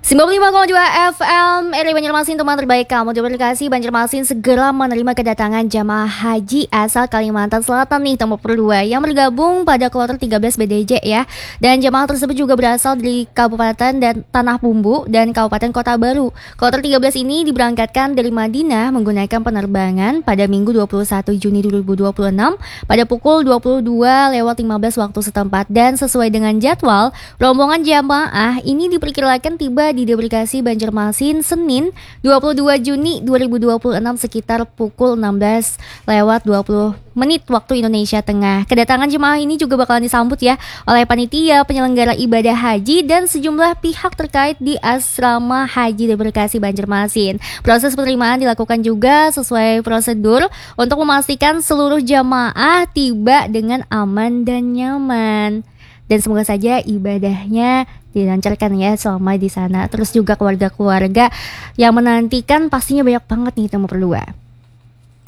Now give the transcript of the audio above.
95,2 FM RRI Banjarmasin, teman terbaik kamu. Terima kasih Banjarmasin segera menerima kedatangan jamaah haji asal Kalimantan Selatan nih, nomor 2 yang bergabung pada kloter 13 BDJ ya. Dan jamaah tersebut juga berasal dari Kabupaten dan Tanah Bumbu dan Kabupaten Kota Baru. Kloter 13 ini diberangkatkan dari Madinah menggunakan penerbangan pada Minggu 21 Juni 2026 pada pukul 22:15 waktu setempat. Dan sesuai dengan jadwal, rombongan jamaah ini diperkirakan tiba di Debarkasi Banjarmasin Senin 22 Juni 2026 sekitar pukul 16:20 waktu Indonesia Tengah. Kedatangan jemaah ini juga bakalan disambut ya oleh panitia penyelenggara ibadah haji dan sejumlah pihak terkait di asrama haji Debarkasi Banjarmasin. Proses penerimaan dilakukan juga sesuai prosedur untuk memastikan seluruh jamaah tiba dengan aman dan nyaman. Dan semoga saja ibadahnya dilancarkan ya selama di sana. Terus juga keluarga-keluarga yang menantikan pastinya banyak banget nih, nomor 2.